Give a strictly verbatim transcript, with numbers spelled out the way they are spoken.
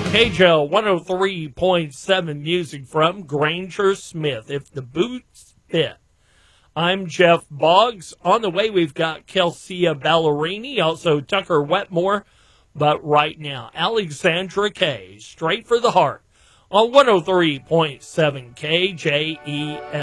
K J O one oh three point seven music from Granger Smith, If the Boots Fit. I'm Jeff Boggs. On the way, we've got Kelsia Ballerini, also Tucker Wetmore. But right now, Alexandra Kay, Straight for the Heart, on one oh three point seven K J E L.